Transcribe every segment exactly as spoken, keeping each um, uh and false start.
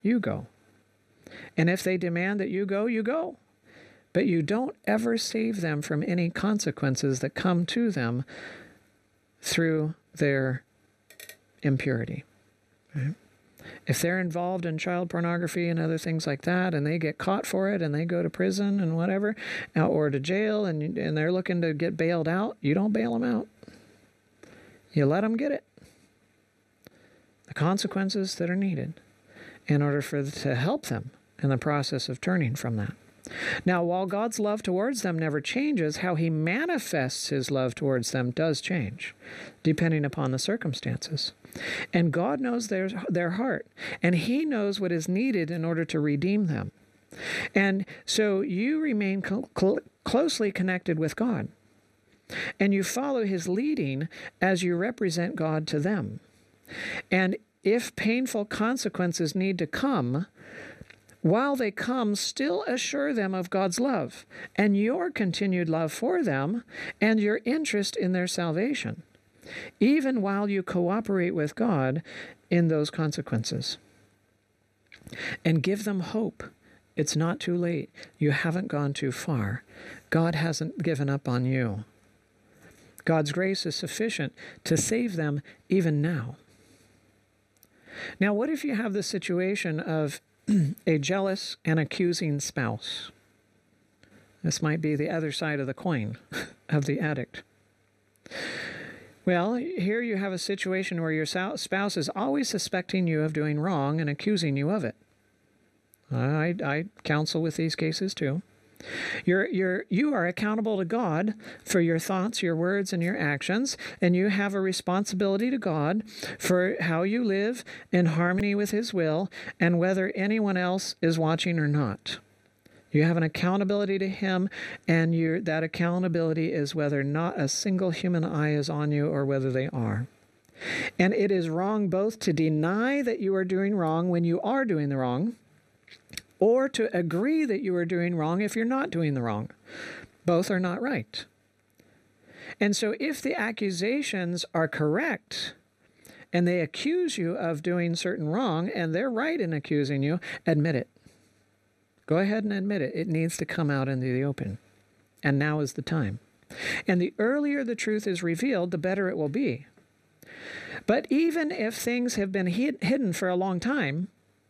you go. And if they demand that you go, you go. But you don't ever save them from any consequences that come to them through their impurity. Right? If they're involved in child pornography and other things like that, and they get caught for it, and they go to prison and whatever, or to jail, and, and they're looking to get bailed out, you don't bail them out. You let them get it. The consequences that are needed in order for to help them in the process of turning from that. Now, while God's love towards them never changes, how he manifests his love towards them does change, depending upon the circumstances. And God knows their, their heart, and he knows what is needed in order to redeem them. And so you remain cl- cl- closely connected with God, and you follow his leading as you represent God to them. And if painful consequences need to come, while they come, still assure them of God's love and your continued love for them and your interest in their salvation, even while you cooperate with God in those consequences. And give them hope. It's not too late. You haven't gone too far. God hasn't given up on you. God's grace is sufficient to save them even now. Now, what if you have the situation of a jealous and accusing spouse? This might be the other side of the coin of the addict. Well, here you have a situation where your spouse is always suspecting you of doing wrong and accusing you of it. I, I counsel with these cases too. You're, you're, you are accountable to God for your thoughts, your words, and your actions, and you have a responsibility to God for how you live in harmony with his will and whether anyone else is watching or not. You have an accountability to him, and you're, that accountability is whether not a single human eye is on you or whether they are. And it is wrong both to deny that you are doing wrong when you are doing the wrong, or to agree that you are doing wrong if you're not doing the wrong. Both are not right. And so if the accusations are correct, and they accuse you of doing certain wrong, and they're right in accusing you, admit it. Go ahead and admit it. It needs to come out into the open. And now is the time. And the earlier the truth is revealed, the better it will be. But even if things have been hid- hidden for a long time,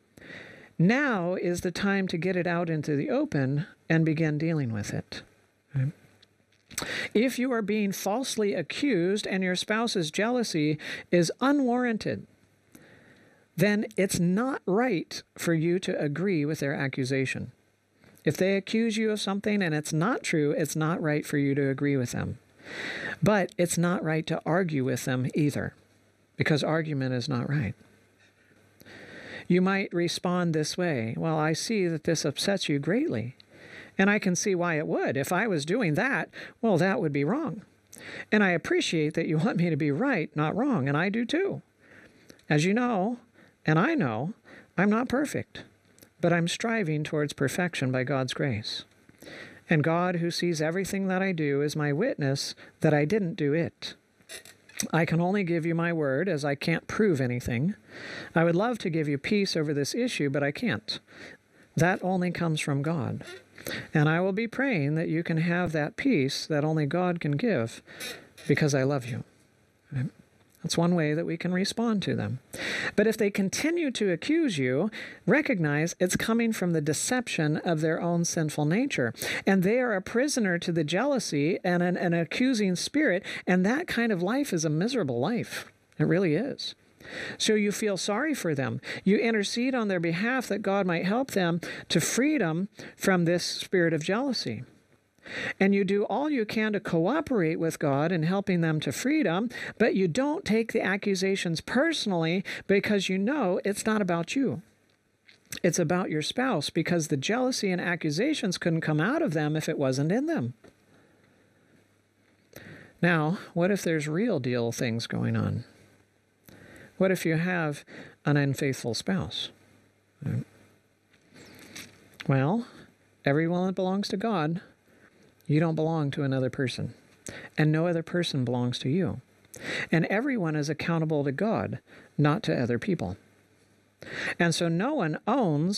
now is the time to get it out into the open and begin dealing with it. Right? If you are being falsely accused and your spouse's jealousy is unwarranted, then it's not right for you to agree with their accusation. If they accuse you of something and it's not true, it's not right for you to agree with them. But it's not right to argue with them either, because argument is not right. You might respond this way: well, I see that this upsets you greatly, and I can see why it would. If I was doing that, well, that would be wrong. And I appreciate that you want me to be right, not wrong, and I do too. As you know, and I know, I'm not perfect, but I'm striving towards perfection by God's grace. And God, who sees everything that I do, is my witness that I didn't do it. I can only give you my word, as I can't prove anything. I would love to give you peace over this issue, but I can't. That only comes from God. And I will be praying that you can have that peace that only God can give, because I love you. Right? That's one way that we can respond to them. But if they continue to accuse you, recognize it's coming from the deception of their own sinful nature. And they are a prisoner to the jealousy and an, an accusing spirit, and that kind of life is a miserable life. It really is. So you feel sorry for them. You intercede on their behalf that God might help them to freedom from this spirit of jealousy. And you do all you can to cooperate with God in helping them to freedom, but you don't take the accusations personally because you know it's not about you. It's about your spouse, because the jealousy and accusations couldn't come out of them if it wasn't in them. Now, what if there's real deal things going on? What if you have an unfaithful spouse? Well, everyone that belongs to God, you don't belong to another person, and no other person belongs to you. And everyone is accountable to God, not to other people. And so no one owns